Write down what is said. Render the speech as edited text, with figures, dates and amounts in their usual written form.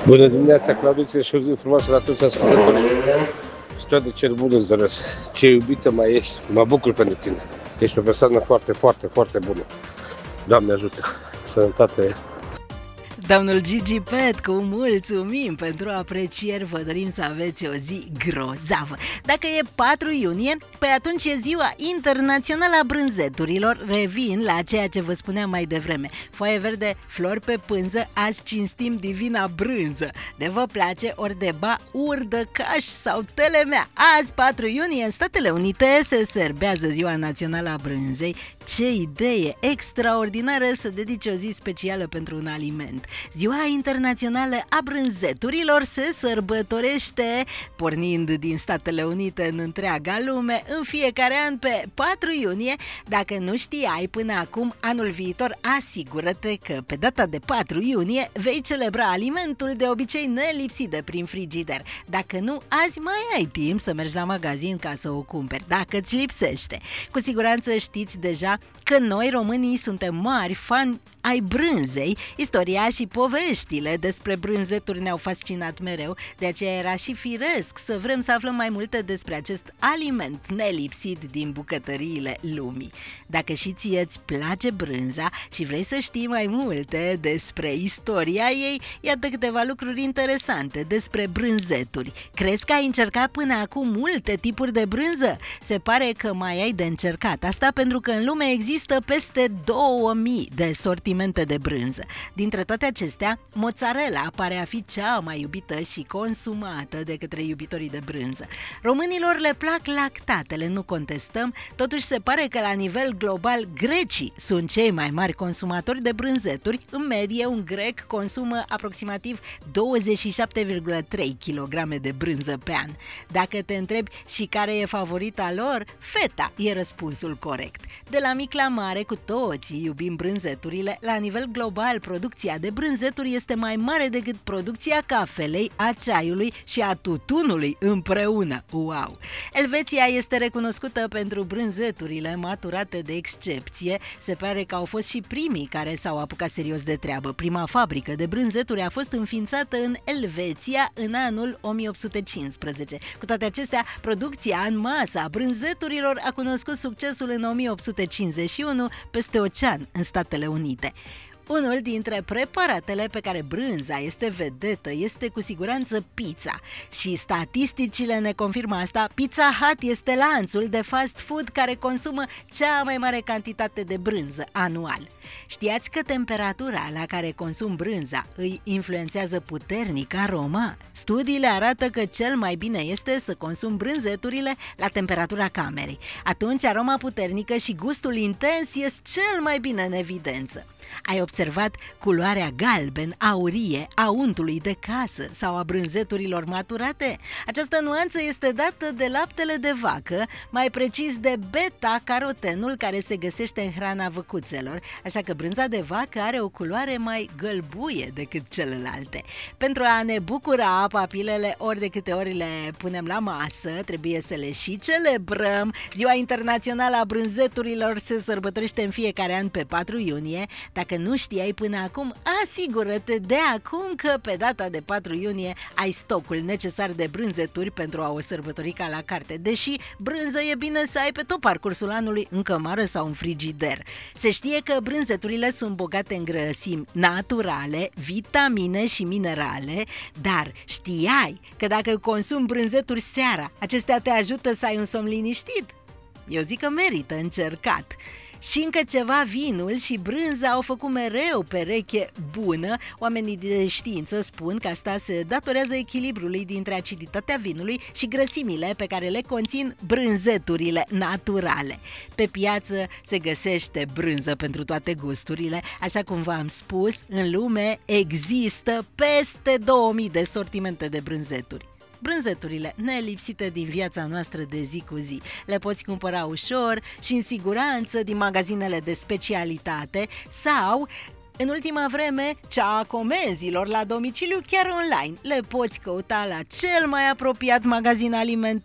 Bună dimineața, Claudiu, și o zi frumoasă la toți ascultătorii. Și toate cele bune îți doresc. Ce iubită mai ești, mă bucur pentru tine. Ești o persoană foarte, foarte, foarte bună. Doamne ajută, sănătate. Domnul Gigi Petcu, mulțumim pentru aprecieri, vă dorim să aveți o zi grozavă. Dacă e 4 iunie, pe atunci e ziua internațională a brânzeturilor. Revin la ceea ce vă spuneam mai devreme. Foaie verde, flori pe pânză, azi cinstim divina brânză. De vă place, ori de ba, urdăcaș sau telemea. Azi, 4 iunie, în Statele Unite se serbează ziua națională a brânzei. Ce idee extraordinară să dedice o zi specială pentru un aliment. Ziua internațională a brânzeturilor se sărbătorește pornind din Statele Unite în întreaga lume în fiecare an pe 4 iunie. Dacă nu știai până acum, anul viitor asigură-te că pe data de 4 iunie vei celebra alimentul de obicei nelipsit de prin frigider. Dacă nu, azi mai ai timp să mergi la magazin ca să o cumperi, dacă îți lipsește. Cu siguranță știți deja că noi românii suntem mari fani ai brânzei. Istoria și poveștile despre brânzeturi ne-au fascinat mereu, de aceea era și firesc să vrem să aflăm mai multe despre acest aliment nelipsit din bucătăriile lumii. Dacă și ție îți place brânza și vrei să știi mai multe despre istoria ei, iată câteva lucruri interesante despre brânzeturi. Crezi că ai încercat până acum multe tipuri de brânză? Se pare că mai ai de încercat. Asta pentru că în lume există peste 2000 de sortimente de brânză. Dintre toate acestea, mozzarella pare a fi cea mai iubită și consumată de către iubitorii de brânză. Românilor le plac lactatele, nu contestăm, totuși se pare că la nivel global grecii sunt cei mai mari consumatori de brânzeturi. În medie, un grec consumă aproximativ 27,3 kg de brânză pe an. Dacă te întrebi și care e favorita lor, feta e răspunsul corect. De la mic la mare, cu toții iubim brânzeturile. La nivel global, producția de brânzeturi este mai mare decât producția cafelei, a ceaiului și a tutunului împreună. Wow! Elveția este recunoscută pentru brânzeturile maturate de excepție. Se pare că au fost și primii care s-au apucat serios de treabă. Prima fabrică de brânzeturi a fost înființată în Elveția în anul 1815. Cu toate acestea, producția în masă a brânzeturilor a cunoscut succesul în 1851 peste ocean în Statele Unite. Unul dintre preparatele pe care brânza este vedetă este cu siguranță pizza. Și statisticile ne confirmă asta. Pizza Hut este lanțul de fast food care consumă cea mai mare cantitate de brânză anual. Știați că temperatura la care consum brânza îi influențează puternic aroma? Studiile arată că cel mai bine este să consum brânzeturile la temperatura camerei. Atunci aroma puternică și gustul intens ies cel mai bine în evidență. Ai observat culoarea galben-aurie a untului de casă sau a brânzeturilor maturate? Această nuanță este dată de laptele de vacă, mai precis de beta-carotenul care se găsește în hrana văcuțelor, așa că brânza de vacă are o culoare mai gălbuie decât celelalte. Pentru a ne bucura papilele ori de câte ori le punem la masă, trebuie să le și celebrăm. Ziua internațională a brânzeturilor se sărbătorește în fiecare an pe 4 iunie. Dacă nu știai până acum, asigură-te de acum că pe data de 4 iunie ai stocul necesar de brânzeturi pentru a o sărbători ca la carte, deși brânză e bine să ai pe tot parcursul anului în cămară sau în frigider. Se știe că brânzeturile sunt bogate în grăsimi naturale, vitamine și minerale, dar știai că dacă consumi brânzeturi seara, acestea te ajută să ai un somn liniștit? Eu zic că merită încercat. Și încă ceva, vinul și brânza au făcut mereu pereche bună. Oamenii de știință spun că asta se datorează echilibrului dintre aciditatea vinului și grăsimile pe care le conțin brânzeturile naturale. Pe piață se găsește brânză pentru toate gusturile. Așa cum v-am spus, în lume există peste 2000 de sortimente de brânzeturi. Brânzeturile nelipsite din viața noastră de zi cu zi. Le poți cumpăra ușor și în siguranță din magazinele de specialitate sau, în ultima vreme, cea a comenzilor la domiciliu chiar online. Le poți căuta la cel mai apropiat magazin alimentar